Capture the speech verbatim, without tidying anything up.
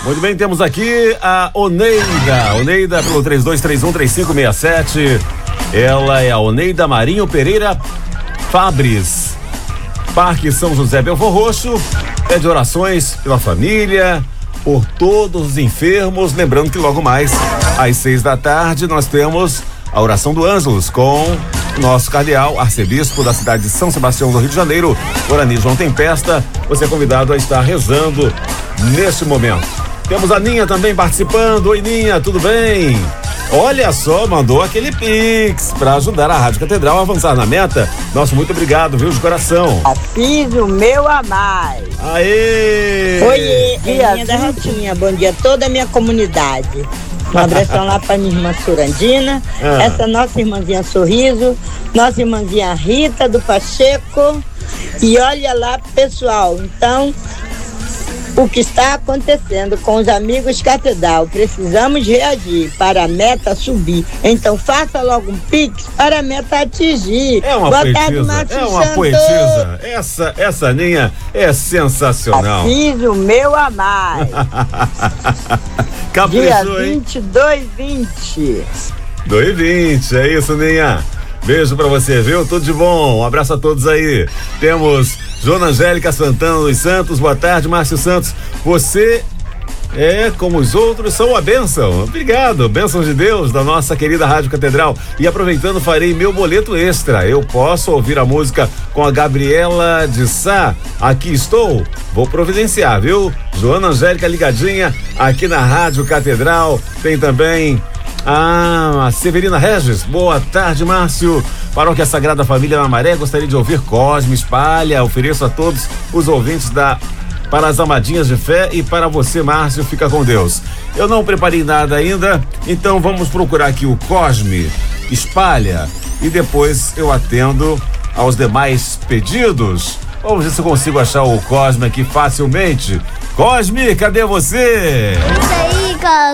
Muito bem, temos aqui a Oneida. Oneida pelo três dois três um três cinco seis sete. Ela é a Oneida Marinho Pereira Fabres. Parque São José Belfor Roxo. Pede orações pela família, por todos os enfermos. Lembrando que logo mais, às seis da tarde, nós temos a oração do Ângelus com o nosso cardeal, arcebispo da cidade de São Sebastião do Rio de Janeiro, Orani João Tempesta. Você é convidado a estar rezando neste momento. Temos a Ninha também participando. Oi, Ninha, tudo bem? Olha só, mandou aquele pix para ajudar a Rádio Catedral a avançar na meta. Nosso muito obrigado, viu, de coração. Fiz o meu a mais. Aê! Oi, Ninha da Rotinha. Bom dia a toda a minha comunidade. Um abração lá pra minha irmã Surandina, ah. essa nossa irmãzinha Sorriso, nossa irmãzinha Rita do Pacheco. E olha lá, pessoal, então, o que está acontecendo com os amigos Catedral? Precisamos reagir para a meta subir. Então faça logo um pix para a meta atingir. É uma Boa poetisa, tarde, Márcio é uma Santos. poetisa. Essa, essa Ninha é sensacional. Fiz o meu a mais. Caprichou, Dia vinte, dois e vinte. dois e vinte, é isso, Ninha. Beijo pra você, viu? Tudo de bom. Um abraço a todos aí. Temos Joana Angélica Santana dos Santos. Boa tarde, Márcio Santos. Você é, como os outros, são a bênção. Obrigado. Bênção de Deus da nossa querida Rádio Catedral. E aproveitando, farei meu boleto extra. Eu posso ouvir a música com a Gabriela de Sá. Aqui estou. Vou providenciar, viu? Joana Angélica ligadinha aqui na Rádio Catedral. Tem também Ah, a Severina Regis. Boa tarde, Márcio. Paróquia Sagrada Família na Maré, gostaria de ouvir Cosme, Espalha. Ofereço a todos os ouvintes da Para as Amadinhas de Fé e para você, Márcio, fica com Deus. Eu não preparei nada ainda, então vamos procurar aqui o Cosme, Espalha, e depois eu atendo aos demais pedidos. Vamos ver se eu consigo achar o Cosme aqui facilmente. Cosme, cadê você? Isso aí, cara.